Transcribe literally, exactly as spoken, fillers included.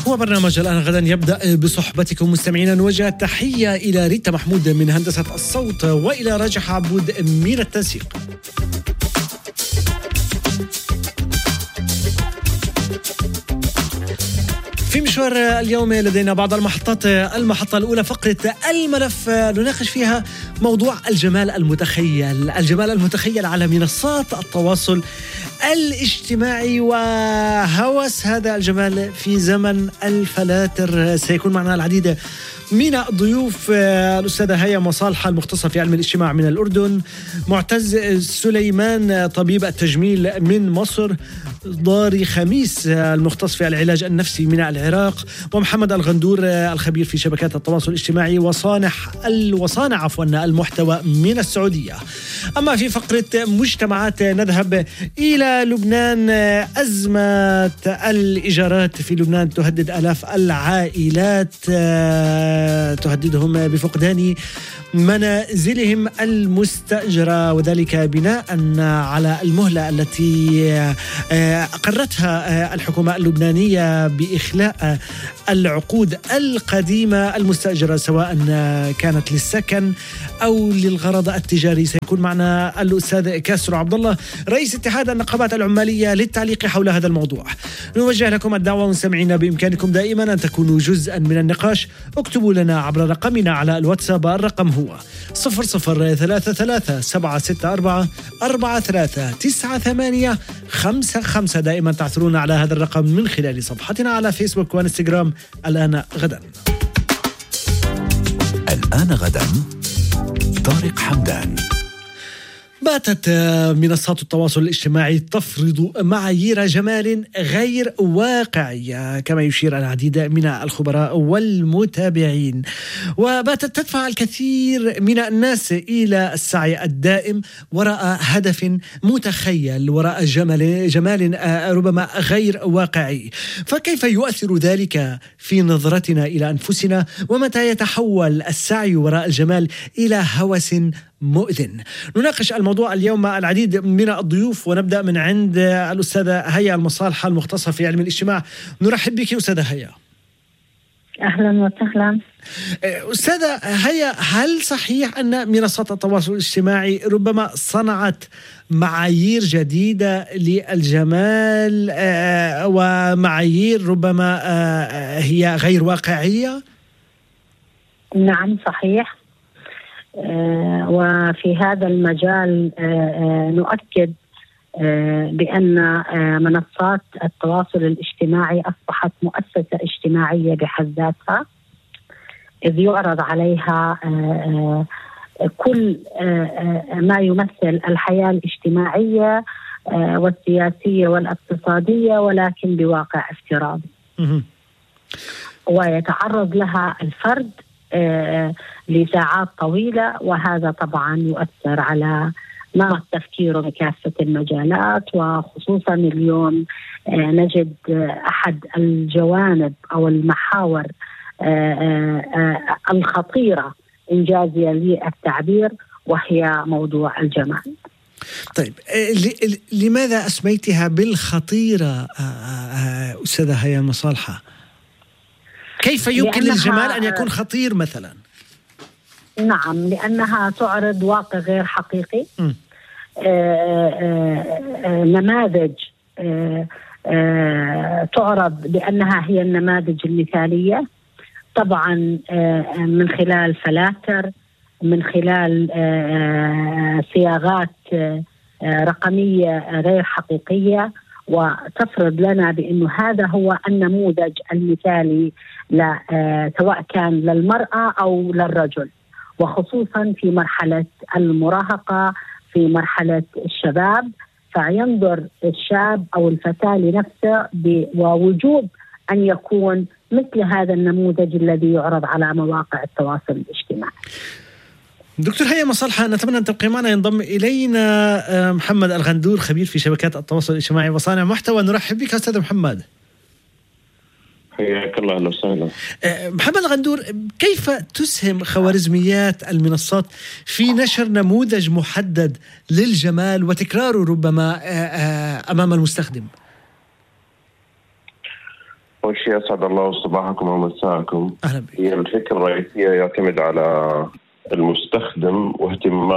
وبرنامج الآن غدا يبدأ بصحبتكم مستمعينا. نوجه تحية إلى ريتا محمود من هندسة الصوت وإلى راجح عبود من التنسيق. في مشوار اليوم لدينا بعض المحطات. المحطة الأولى فقرة الملف نناقش فيها موضوع الجمال المتخيل الجمال المتخيل على منصات التواصل الاجتماعي وهوس هذا الجمال في زمن الفلاتر. سيكون معنا العديد من ضيوف: الأستاذة هيا مصالحة المختصة في علم الاجتماع من الأردن، معتز سليمان طبيب التجميل من مصر، ضاري خميس المختص في العلاج النفسي من العراق، ومحمد الغندور الخبير في شبكات التواصل الاجتماعي وصانع وصانع عفوا المحتوى من السعودية. أما في فقرة مجتمعات نذهب إلى لبنان. أزمة الإيجارات في لبنان تهدد آلاف العائلات، تهددهم بفقدان منازلهم المستأجرة، وذلك بناء على المهلة التي أقرتها الحكومة اللبنانية بإخلاء العقود القديمة المستأجرة سواء كانت للسكن أو للغرض التجاري. سيكون معنا الأستاذ كاسر عبد الله رئيس اتحاد النقابات العمالية للتعليق حول هذا الموضوع. نوجه لكم الدعوة مستمعينا بإمكانكم دائما أن تكونوا جزءا من النقاش. اكتبوا لنا عبر رقمنا على الواتساب. الرقم هو صفر صفر ثلاثة ثلاثة سبعة ستة أربعة أربعة ثلاثة تسعة ثمانية خمسة خمسة. دائما تعثرون على هذا الرقم من خلال صفحتنا على فيسبوك وانستغرام. الآن غدا الآن غدا طارق حمدان. باتت منصات التواصل الاجتماعي تفرض معايير جمال غير واقعية كما يشير العديد من الخبراء والمتابعين، وباتت تدفع الكثير من الناس إلى السعي الدائم وراء هدف متخيل، وراء جمال, جمال ربما غير واقعي. فكيف يؤثر ذلك في نظرتنا إلى أنفسنا؟ ومتى يتحول السعي وراء الجمال إلى هوس مؤذن؟ نناقش الموضوع اليوم مع العديد من الضيوف، ونبدأ من عند الأستاذة هيا المصالحة المختصة في علم الاجتماع. نرحب بك أستاذة هيا. أهلا وسهلا. أستاذة هيا، هل صحيح أن منصات التواصل الاجتماعي ربما صنعت معايير جديدة للجمال ومعايير ربما هي غير واقعية؟ نعم صحيح. آه وفي هذا المجال آه آه نؤكد آه بأن آه منصات التواصل الاجتماعي أصبحت مؤسسة اجتماعية بحد ذاتها، إذ يعرض عليها آه آه كل آه آه ما يمثل الحياة الاجتماعية آه والسياسية والاقتصادية، ولكن بواقع افتراضي، ويتعرض لها الفرد آه لساعات طويلة، وهذا طبعا يؤثر على نمط تفكيره بكافة المجالات. وخصوصا اليوم آه نجد آه أحد الجوانب أو المحاور آه آه الخطيرة إنجازية للتعبير، وهي موضوع الجمال. طيب لماذا أسميتها بالخطيرة أستاذة هيا المصالحة؟ كيف يمكن للجمال أن يكون خطير مثلا؟ نعم، لأنها تعرض واقع غير حقيقي. آآ آآ نماذج آآ آآ تعرض بأنها هي النماذج المثالية، طبعا من خلال فلاتر، من خلال صياغات رقمية غير حقيقية، وتفرض لنا بأنه هذا هو النموذج المثالي سواء كان للمرأة أو للرجل، وخصوصا في مرحلة المراهقة، في مرحلة الشباب. فينظر الشاب أو الفتاة لنفسه ووجوب أن يكون مثل هذا النموذج الذي يعرض على مواقع التواصل الاجتماعي. دكتور هيا مصالحة، نتمنى أن تبقي معنا. ينضم إلينا محمد الغندور خبير في شبكات التواصل الاجتماعي وصانع محتوى. نرحب بك أستاذ محمد. حياك الله. أهلا وسهلا. محمد الغندور، كيف تسهم خوارزميات المنصات في نشر نموذج محدد للجمال وتكراره ربما أمام المستخدم؟ أول شيء أسعد الله صباحكم ومساءكم. أهلا بك. هي الفكرة الرئيسية يعتمد على المستخدم واهتماماته